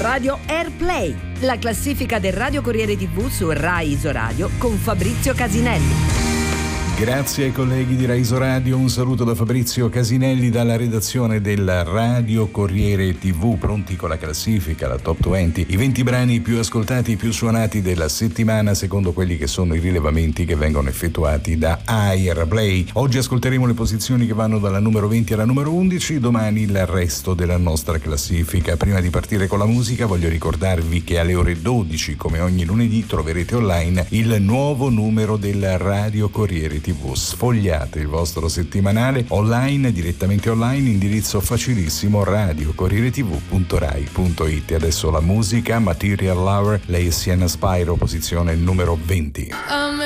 Radio Airplay, la classifica del Radio Corriere TV su Rai Isoradio con Fabrizio Casinelli. Grazie ai colleghi di Rai Isoradio, un saluto da Fabrizio Casinelli dalla redazione del Radio Corriere TV, pronti con la classifica, la Top 20, i 20 brani più ascoltati, più suonati della settimana secondo quelli che sono i rilevamenti che vengono effettuati da Airplay. Oggi ascolteremo le posizioni che vanno dalla numero 20 alla numero 11, domani il resto della nostra classifica. Prima di partire con la musica voglio ricordarvi che alle ore 12, come ogni lunedì, troverete online il nuovo numero del Radio Corriere TV. Sfogliate il vostro settimanale online, direttamente online, indirizzo facilissimo radiocorrieretv.rai.it. Adesso la musica, Material Lover, lei è Sienna Spyro, posizione numero 20.